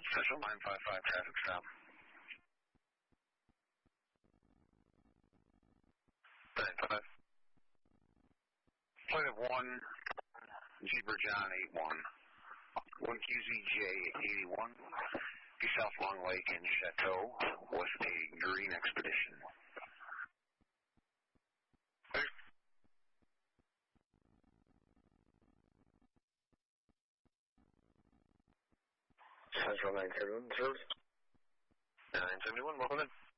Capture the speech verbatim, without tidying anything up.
Central nine five five traffic stop. nine five. Flight of one, Zebra John eight one. one Q Z J eighty-one. Be South Long Lake in Chateau with a green expedition. Central nine seventy-one, service. nine seventy-one, welcome in.